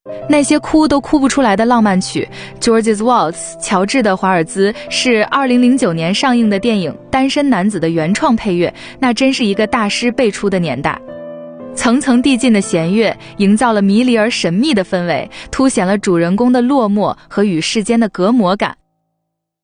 那些哭都哭不出来的浪漫曲 George's Waltz 乔治的华尔兹是2009年上映的电影《单身男子》的原创配乐，那真是一个大师辈出的年代。层层递进的弦乐营造了迷离而神秘的氛围，凸显了主人公的落寞和与世间的隔膜感。